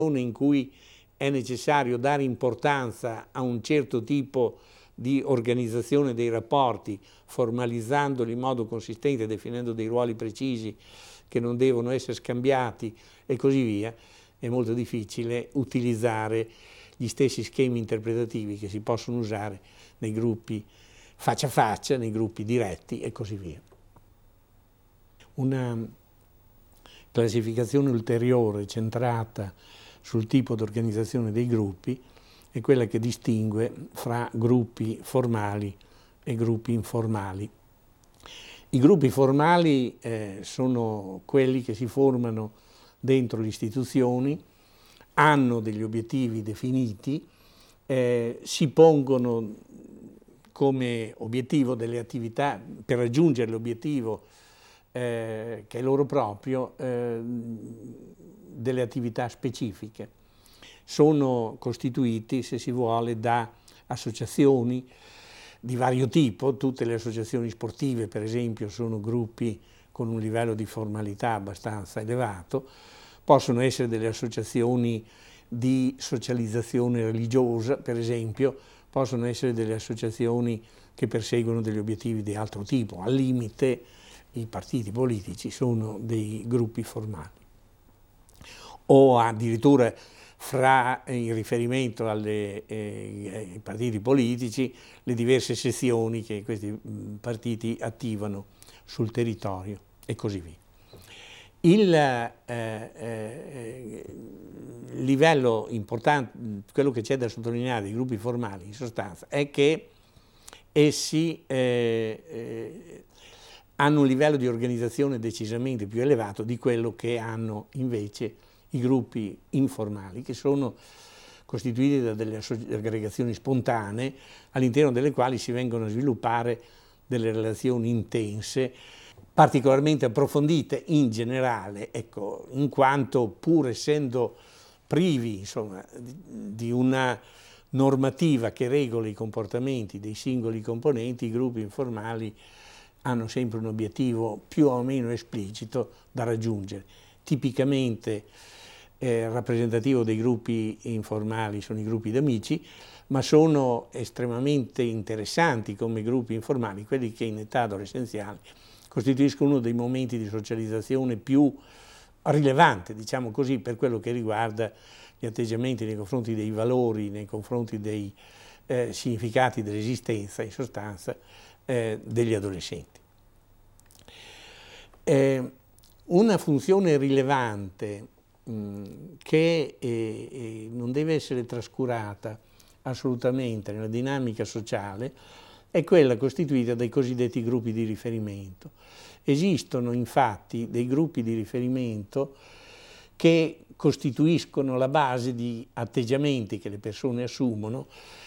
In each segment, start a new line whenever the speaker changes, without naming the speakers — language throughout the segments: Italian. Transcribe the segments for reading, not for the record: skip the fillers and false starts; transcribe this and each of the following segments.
in cui è necessario dare importanza a un certo tipo di organizzazione dei rapporti, formalizzandoli in modo consistente, definendo dei ruoli precisi che non devono essere scambiati e così via, è molto difficile utilizzare gli stessi schemi interpretativi che si possono usare nei gruppi faccia a faccia, nei gruppi diretti e così via. Una classificazione ulteriore centrata sul tipo di organizzazione dei gruppi è quella che distingue fra gruppi formali e gruppi informali. I gruppi formali sono quelli che si formano dentro le istituzioni, hanno degli obiettivi definiti, si pongono come obiettivo delle attività, per raggiungere l'obiettivo che è loro proprio, delle attività specifiche. Sono costituiti, se si vuole, da associazioni di vario tipo. Tutte le associazioni sportive, per esempio, sono gruppi con un livello di formalità abbastanza elevato. Possono essere delle associazioni di socializzazione religiosa, per esempio, possono essere delle associazioni che perseguono degli obiettivi di altro tipo. Al limite, i partiti politici sono dei gruppi formali. O addirittura in riferimento ai partiti politici, le diverse sezioni che questi partiti attivano sul territorio e così via. Il livello importante, quello che c'è da sottolineare dei gruppi formali in sostanza, è che essi hanno un livello di organizzazione decisamente più elevato di quello che hanno invece i gruppi informali, che sono costituiti da delle aggregazioni spontanee all'interno delle quali si vengono a sviluppare delle relazioni intense, particolarmente approfondite in generale, ecco, in quanto pur essendo privi, insomma, di una normativa che regoli i comportamenti dei singoli componenti, i gruppi informali hanno sempre un obiettivo più o meno esplicito da raggiungere. Tipicamente rappresentativo dei gruppi informali sono i gruppi d'amici, ma sono estremamente interessanti come gruppi informali quelli che in età adolescenziale costituiscono uno dei momenti di socializzazione più rilevante, diciamo così, per quello che riguarda gli atteggiamenti nei confronti dei valori, nei confronti dei significati dell'esistenza, in sostanza, degli adolescenti. Una funzione rilevante che non deve essere trascurata assolutamente nella dinamica sociale è quella costituita dai cosiddetti gruppi di riferimento. Esistono infatti dei gruppi di riferimento che costituiscono la base di atteggiamenti che le persone assumono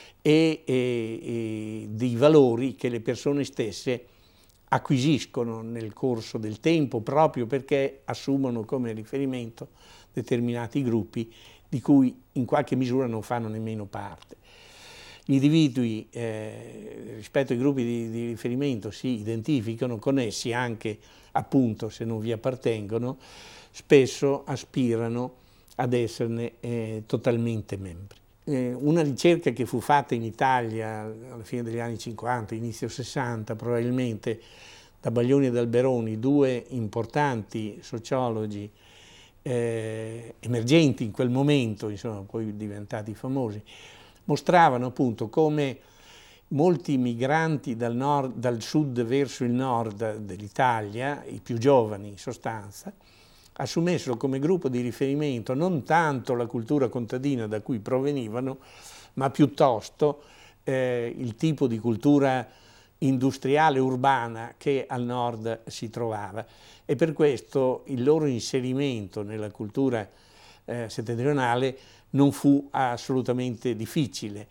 e di valori che le persone stesse acquisiscono nel corso del tempo, proprio perché assumono come riferimento determinati gruppi di cui in qualche misura non fanno nemmeno parte. Gli individui rispetto ai gruppi di riferimento si identificano con essi anche, appunto, se non vi appartengono, spesso aspirano ad esserne totalmente membri. Una ricerca che fu fatta in Italia alla fine degli anni 50, inizio 60, probabilmente da Baglioni e da Alberoni, due importanti sociologi emergenti in quel momento, insomma, poi diventati famosi, mostravano appunto come molti migranti dal sud verso il nord dell'Italia, i più giovani in sostanza, assumessero come gruppo di riferimento non tanto la cultura contadina da cui provenivano, ma piuttosto il tipo di cultura industriale urbana che al nord si trovava, e per questo il loro inserimento nella cultura settentrionale non fu assolutamente difficile.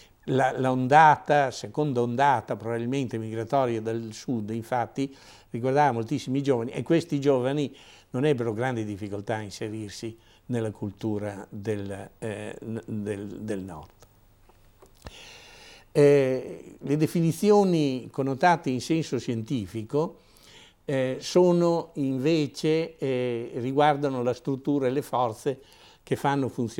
Seconda ondata probabilmente migratoria dal sud, infatti, riguardava moltissimi giovani, e questi giovani non ebbero grandi difficoltà a inserirsi nella cultura del nord. Le definizioni connotate in senso scientifico sono invece, riguardano la struttura e le forze che fanno funzionare